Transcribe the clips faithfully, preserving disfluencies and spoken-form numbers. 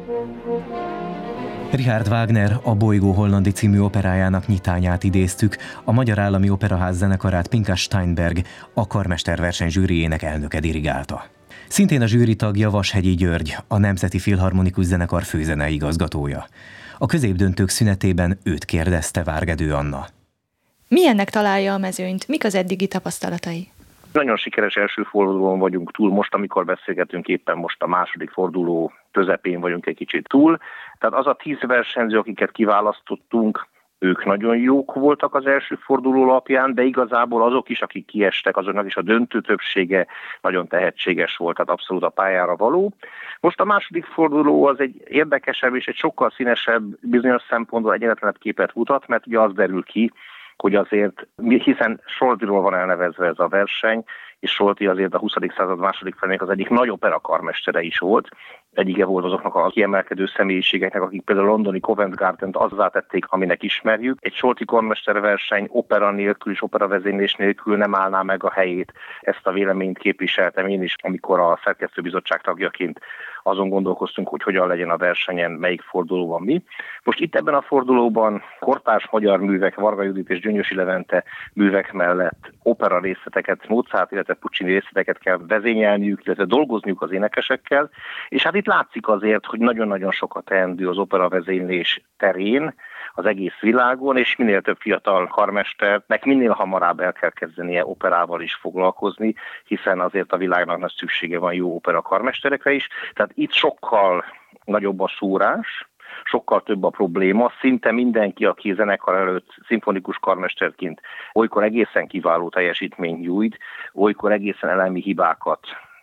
Richard Wagner a Bolygó Hollandi című operájának nyitányát idéztük, a Magyar Állami Operaház zenekarát Pinkas Steinberg, a karmesterverseny zsűriének elnöke dirigálta. Szintén a zsűri tagja Vashegyi György, a Nemzeti Filharmonikus Zenekar főzenei igazgatója. A középdöntők szünetében őt kérdezte Várgedő Anna. Milyennek találja a mezőnyt? Mik az eddigi tapasztalatai? Nagyon sikeres első fordulón vagyunk túl, most, amikor beszélgetünk, éppen most a második forduló közepén vagyunk egy kicsit túl. Tehát az a tíz versenyző, akiket kiválasztottunk, ők nagyon jók voltak az első forduló alapján, de igazából azok is, akik kiestek, azoknak is a döntő többsége nagyon tehetséges volt, tehát abszolút a pályára való. Most a második forduló az egy érdekesebb és egy sokkal színesebb, bizonyos szempontból egyenletlenebb képet mutat, mert ugye az derül ki, hogy azért, hiszen Soltiról van elnevezve ez a verseny, és Solti azért a huszadik század második felének az egyik nagy operakarmestere is volt. Egyike volt azoknak a kiemelkedő személyiségeknek, akik például a londoni Covent Garden-t azzá tették, aminek ismerjük. Egy Solti karmesterverseny opera nélkül és operavezénylés nélkül nem állná meg a helyét. Ezt a véleményt képviseltem én is, amikor a szerkesztőbizottság tagjaként azon gondolkoztunk, hogy hogyan legyen a versenyen, melyik fordulóban mi. Most itt ebben a fordulóban kortárs magyar művek, Varga Judit és Gyöngyösi Levente művek mellett opera részleteket, Mozart, illetve Puccini részleteket kell vezényelniük, illetve dolgozniuk az énekesekkel, és hát itt látszik azért, hogy nagyon-nagyon sokat teendő az opera vezénylés terén, az egész világon, és minél több fiatal karmesternek minél hamarabb el kell kezdenie operával is foglalkozni, hiszen azért a világnak nagy szüksége van jó opera karmesterekre is. Tehát itt sokkal nagyobb a szórás, sokkal több a probléma, szinte mindenki, aki zenekar előtt szimfonikus karmesterként olykor egészen kiváló teljesítményt nyújt, olykor egészen elemi hibákat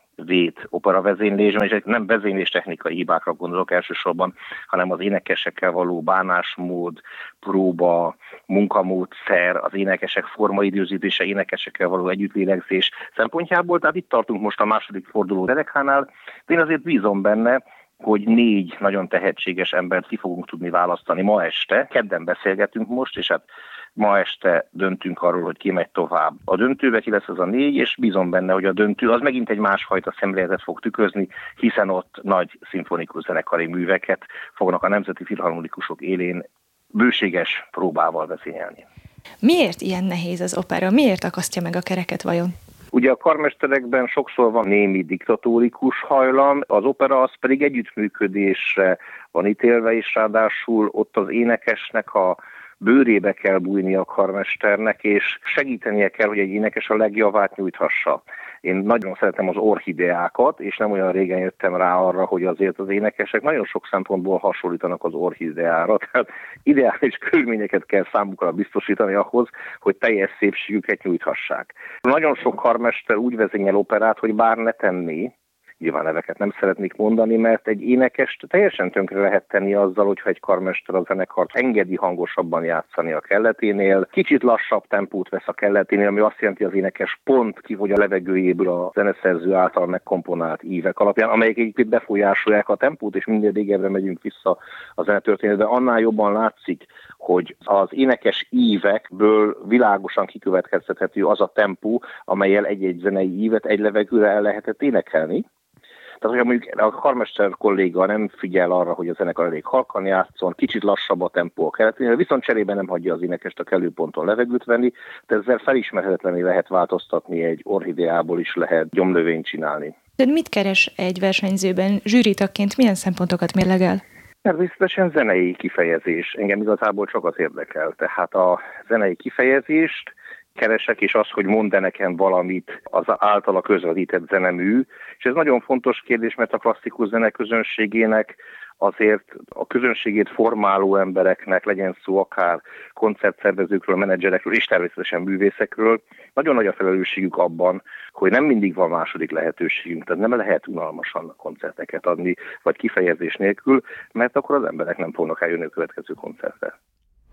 vét operavezénylésben, és nem vezénylés technikai hibákra gondolok elsősorban, hanem az énekesekkel való bánásmód, próba, munkamódszer, az énekesek formaidőzítése, énekesekkel való együttlélegzés szempontjából. Tehát itt tartunk most a második forduló derekánál, de én azért bízom benne, hogy négy nagyon tehetséges embert ki fogunk tudni választani ma este. Kedden beszélgetünk most, és hát ma este döntünk arról, hogy ki megy tovább. A döntőbe ki lesz az a négy, és bízom benne, hogy a döntő az megint egy másfajta szemléletet fog tükrözni, hiszen ott nagy szimfonikus zenekari műveket fognak a nemzeti filharmonikusok élén bőséges próbával vezényelni. Miért ilyen nehéz az opera? Miért akasztja meg a kereket vajon? Ugye a karmesterekben sokszor van némi diktatórikus hajlam, az opera az pedig együttműködésre van ítélve, és ráadásul ott az énekesnek a bőrébe kell bújni a karmesternek, és segítenie kell, hogy egy énekes a legjavát nyújthassa. Én nagyon szeretem az orchideákat, és nem olyan régen jöttem rá arra, hogy azért az énekesek nagyon sok szempontból hasonlítanak az orchideára, tehát ideális körülményeket kell számukra biztosítani ahhoz, hogy teljes szépségüket nyújthassák. Nagyon sok karmester úgy vezényel operát, hogy bár ne tenné, nyilván neveket nem szeretnék mondani, mert egy énekest teljesen tönkre lehet tenni azzal, hogyha egy karmester a zenekart engedi hangosabban játszani a kelleténél, kicsit lassabb tempót vesz a kelleténél, ami azt jelenti, hogy az énekes pont kifogy a levegőjéből a zeneszerző által megkomponált ívek alapján, amelyek egyébként befolyásolják a tempót, és minél régebbre megyünk vissza a zenetörténetbe, annál jobban látszik, hogy az énekes ívekből világosan kikövetkeztethető az a tempó, amellyel egy-egy zenei ívet egy levegőre el lehetett énekelni. Tehát, hogyha mondjuk a karmester kolléga nem figyel arra, hogy a zenekar elég halkan játszon, kicsit lassabb a tempó a kelleténél, viszont cserében nem hagyja az énekest a kellő ponton levegőt venni, de ezzel felismerhetetlenül lehet változtatni, egy orchideából is lehet gyomnövényt csinálni. De mit keres egy versenyzőben? Zsűritagként milyen szempontokat mérlegel? Természetesen zenei kifejezés. Engem igazából csak az érdekel. Tehát a zenei kifejezést keresek, és az, hogy mond-e nekem valamit az általa közvetített zenemű. És ez nagyon fontos kérdés, mert a klasszikus zene közönségének azért a közönségét formáló embereknek, legyen szó akár koncertszervezőkről, menedzserekről és természetesen művészekről, nagyon nagy a felelősségük abban, hogy nem mindig van második lehetőségünk, tehát nem lehet unalmasan koncerteket adni, vagy kifejezés nélkül, mert akkor az emberek nem fognak eljönni a következő koncertre.